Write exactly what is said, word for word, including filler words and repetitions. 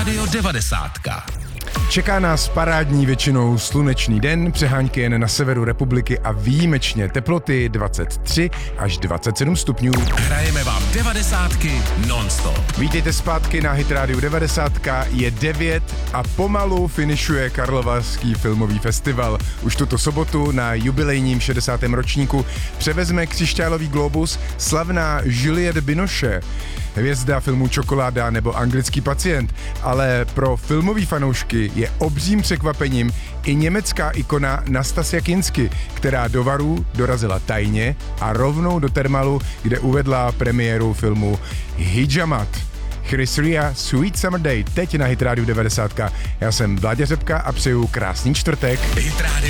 Radio devadesát. Čeká nás parádní většinou slunečný den, přehánky jen na severu republiky a výjimečně teploty dvacet tři až dvacet sedm stupňů. Hrajeme vám devadesátky non-stop. Vítejte zpátky na Hit Radio devadesát, je devět a pomalu finišuje Karlovarský filmový festival. Už tuto sobotu na jubilejním šedesátém ročníku převezme křišťálový globus slavná Juliette Binoche, hvězda filmů Čokoláda nebo Anglický pacient, ale pro filmový fanoušky je obřím překvapením i německá ikona Nastasia Kinski, která do Varu dorazila tajně a rovnou do Thermalu, kde uvedla premiéru filmu Hijamat. Chris Ria, Sweet Summer Day, teď na Hit Radio devadesát. Já jsem Vláďa Řepka a přeju krásný čtvrtek. Hit Radio